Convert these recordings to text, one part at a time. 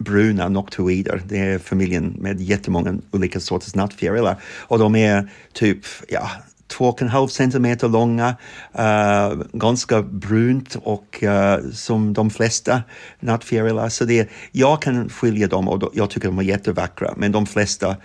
bruna noctuider. Det är familjen med jättemånga olika sorters nattfjärilar. Och de är typ 2,5 centimeter långa, ganska brunt och som de flesta nattfjärilar. Så jag kan skilja dem och jag tycker de är jättevackra. Men de flesta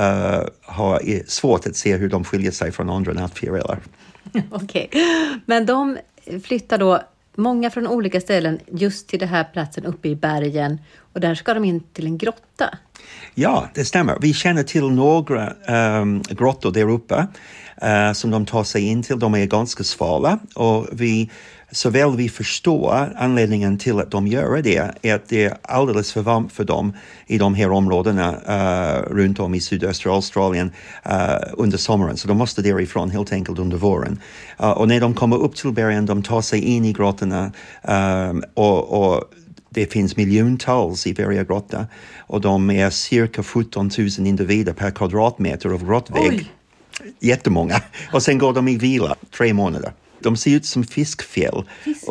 har svårt att se hur de skiljer sig från andra nattfjärilar. Okej, men de flyttar då många från olika ställen just till den här platsen uppe i bergen. Och där ska de in till en grotta. Ja, det stämmer. Vi känner till några grottor där uppe som de tar sig in till. De är ganska svala och vi förstår anledningen till att de gör det är att det är alldeles för varmt för dem i de här områdena runt om i sydöstra Australien under sommaren. Så de måste därifrån helt enkelt under våren. Och när de kommer upp till bergen, de tar sig in i grottorna och det finns miljontals i varje grotta och de är cirka 17 000 individer per kvadratmeter av grottvägg. Oj. Jättemånga. Och sen går de i vila 3 månader. De ser ut som fiskfjäll.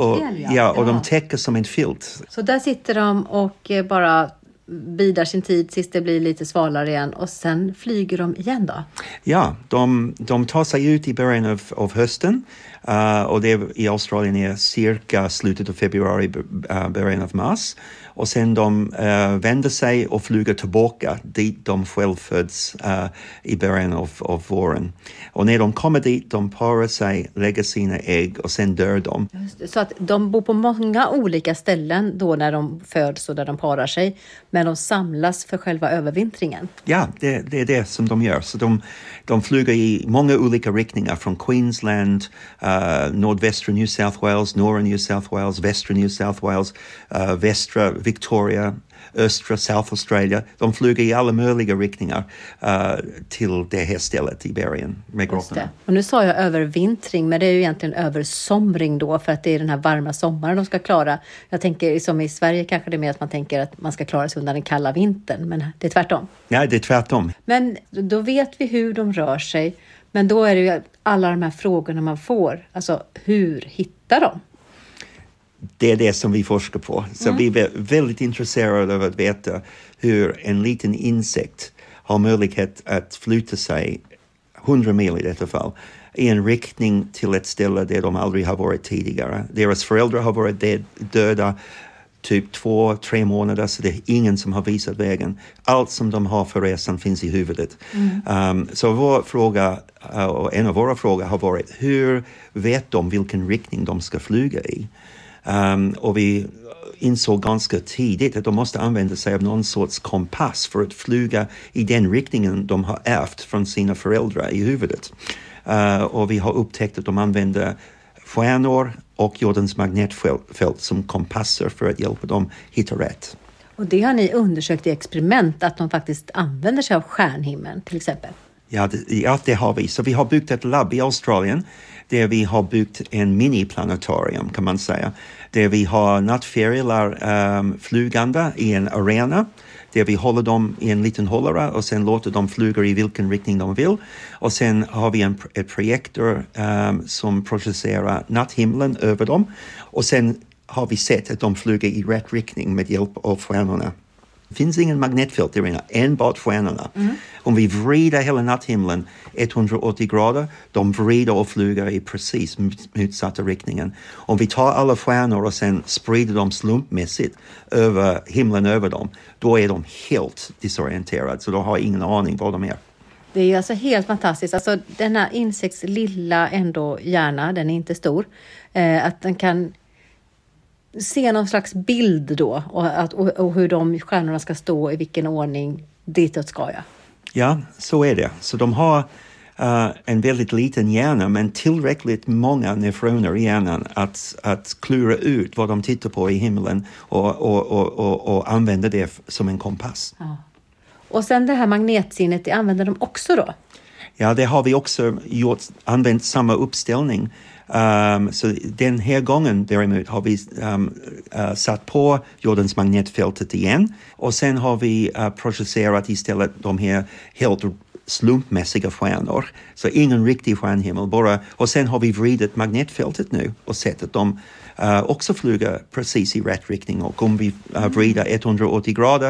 Och de täcker som en filt. Så där sitter de och bara bidar sin tid tills det blir lite svalare igen. Och sen flyger de igen då? Ja, de tar sig ut i början av hösten. Och det i Australien är cirka slutet av februari, början av mars. Och sen de vänder sig och flyger tillbaka dit de själv föds i början av våren. Och när de kommer dit, de parar sig, lägger sina ägg och sen dör de. Så att de bor på många olika ställen då när de föds och där de parar sig. Men de samlas för själva övervintringen. Ja, det är det som de gör. Så de flyger i många olika riktningar från Queensland, nordvästra New South Wales, norra New South Wales, västra New South Wales, västra Victoria, östra South Australia. De flyger i alla möjliga riktningar till det här stället i bergen med grottorna. Och nu sa jag övervintring, men det är ju egentligen översomring då för att det är den här varma sommaren de ska klara. Jag tänker som i Sverige kanske det är mer att man tänker att man ska klara sig undan den kalla vintern, men det är tvärtom. Ja, det är tvärtom. Men då vet vi hur de rör sig, men då är det ju alla de här frågorna man får. Alltså, hur hittar de? Det är det som vi forskar på. Så vi är väldigt intresserade av att veta hur en liten insekt har möjlighet att flytta sig 100 mil i detta fall i en riktning till ett ställe där de aldrig har varit tidigare. Deras föräldrar har varit döda typ 2-3 månader, så det är ingen som har visat vägen. Allt som de har för resan finns i huvudet. Så vår fråga, och en av våra frågor har varit, hur vet de vilken riktning de ska flyga i? Och vi insåg ganska tidigt att de måste använda sig av någon sorts kompass för att flyga i den riktningen de har ärvt från sina föräldrar i huvudet. Och vi har upptäckt att de använder stjärnor och jordens magnetfält som kompasser för att hjälpa dem hitta rätt. Och det har ni undersökt i experiment, att de faktiskt använder sig av stjärnhimlen till exempel? Ja, det har vi. Så vi har byggt ett labb i Australien där vi har byggt en mini-planetarium kan man säga. Där vi har nattfjärilar flygande i en arena. Där vi håller dem i en liten hållare och sen låter dem flyga i vilken riktning de vill. Och sen har vi ett projektor som projicerar natthimlen över dem. Och sen har vi sett att de flyger i rätt riktning med hjälp av stjärnorna. Det finns ingen magnetfält där inne, enbart stjärnorna. Om vi vrider hela natthimlen 180 grader, de vrider och flyger i precis motsatta riktningen. Om vi tar alla stjärnor och sen sprider dem slumpmässigt över himlen över dem, då är de helt disorienterade, så de har ingen aning var de är. Det är ju alltså helt fantastiskt. Alltså den här insekts lilla ändå hjärna, den är inte stor, att den kan se någon slags bild då och hur de stjärnorna ska stå i vilken ordning ditåt ska jag. Ja, så är det. Så de har en väldigt liten hjärna men tillräckligt många neuroner i hjärnan att klura ut vad de tittar på i himlen och använda det som en kompass. Ja. Och sen det här magnetsinnet, det använder de också då? Ja, det har vi också använt samma uppställning. Så den här gången däremot har vi satt på jordens magnetfältet igen och sen har vi projicerat istället de här helt slumpmässiga stjärnor. Så ingen riktig stjärnhimmel bara. Och sen har vi vridit magnetfältet nu och sett att de också flyger precis i rätt riktning. Och om vi vrider 180 grader